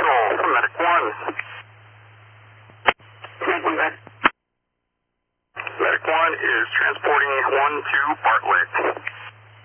Central, Medic 1. Medic 1, back. Medic 1 is transporting 1 to Bartlett.